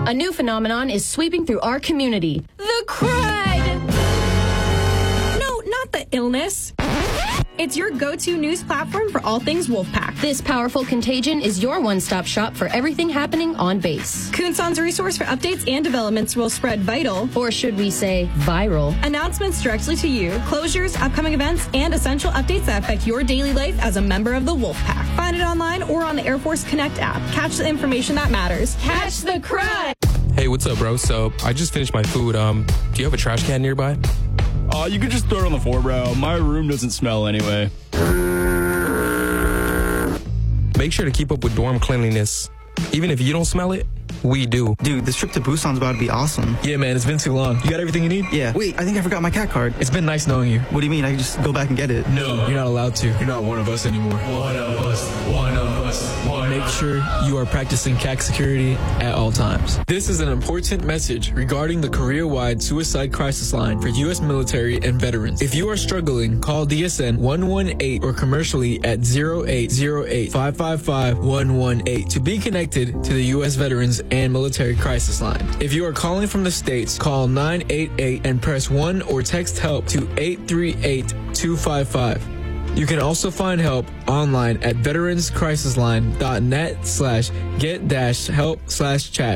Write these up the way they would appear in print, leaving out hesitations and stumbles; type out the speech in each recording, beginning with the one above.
A new phenomenon is sweeping through our community. The crud! No, not the illness. It's your go-to news platform for all things Wolfpack. This powerful contagion is your one-stop shop for everything happening on base. Coonson's resource for updates and developments will spread vital, or should we say viral, announcements directly to you, closures, upcoming events, and essential updates that affect your daily life as a member of the Wolfpack. Find it online or on the Air Force Connect app. Catch the information that matters. Catch the crud! Hey, what's up, bro? So, I just finished my food. Do you have a trash can nearby? You could just throw it on the floor, bro. My room doesn't smell anyway. Make sure to keep up with dorm cleanliness. Even if you don't smell it, we do. Dude, this trip to Busan's about to be awesome. Yeah, man, it's been too long. You got everything you need? Yeah. Wait, I think I forgot my cat card. It's been nice knowing you. What do you mean? I can just go back and get it? No, you're not allowed to. You're not one of us anymore. One of us, one of us, one Make sure you are practicing CAC security at all times. This is an important message regarding the Korea-wide suicide crisis line for U.S. military and veterans. If you are struggling, call DSN 118 or commercially at 0808-555-118 to be connected to the U.S. Veterans and Military Crisis Line. If you are calling from the States, call 988 and press 1 or text HELP to 838-255. You can also find help online at veteranscrisisline.net/get-help/chat.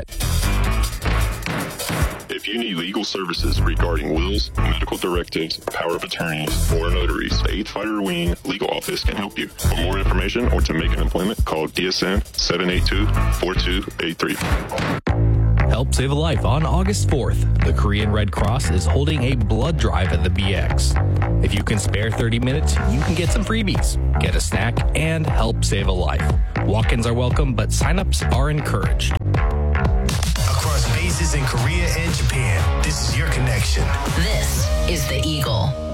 If you need legal services regarding wills, medical directives, power of attorneys, or notaries, the 8 Wing Legal Office can help you. For more information or to make an appointment, call DSN 782-4283. Help save a life on August 4th. The Korean Red Cross is holding a blood drive at the BX. If you can spare 30 minutes, you can get some freebies, get a snack, and help save a life. Walk-ins are welcome, but sign-ups are encouraged. Across bases in Korea and Japan, this is your connection. This is The Eagle.